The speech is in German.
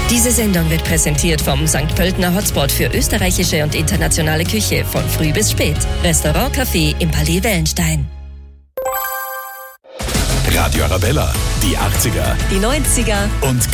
Diese Sendung wird präsentiert vom St. Pöltener Hotspot für österreichische und internationale Küche von früh bis spät. Restaurant Café im Palais Wellenstein. Radio Arabella, die 80er, Die 90er und